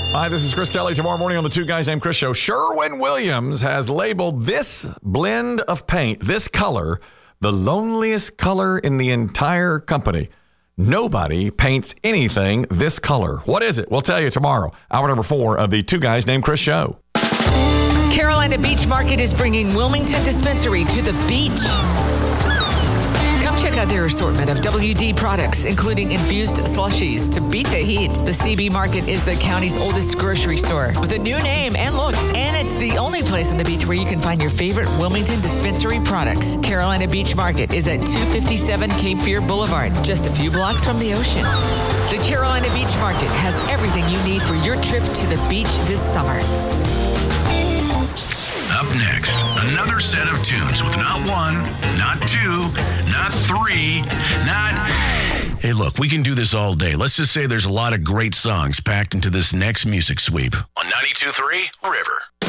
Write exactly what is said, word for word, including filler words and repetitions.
Hi, this is Chris Kelly. Tomorrow morning on the Two Guys Named Chris show, Sherwin-Williams has labeled this blend of paint, this color, the loneliest color in the entire company. Nobody paints anything this color. What is it? We'll tell you tomorrow. Hour number four of the Two Guys Named Chris show. Carolina Beach Market is bringing Wilmington Dispensary to the beach. Come check out their assortment of W D products, including infused slushies to beat the heat. The C B Market is the county's oldest grocery store with a new name and look. And it's the only place on the beach where you can find your favorite Wilmington Dispensary products. Carolina Beach Market is at two fifty-seven Cape Fear Boulevard, just a few blocks from the ocean. The Carolina Beach Market has everything you need for your trip to the beach this summer. Up next, another set of tunes with not one, not two, not three, not... Hey, look, we can do this all day. Let's just say there's a lot of great songs packed into this next music sweep on ninety-two point three River.